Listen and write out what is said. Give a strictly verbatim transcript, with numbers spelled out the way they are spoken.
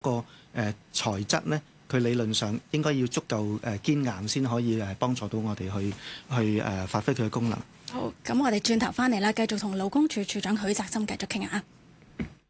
個誒材質咧，佢理論上應該要足夠誒堅硬先可以誒幫助到我哋去去誒發揮佢嘅功能。 好，咁我哋轉頭翻嚟啦，繼續同勞工處處長許澤森繼續傾下。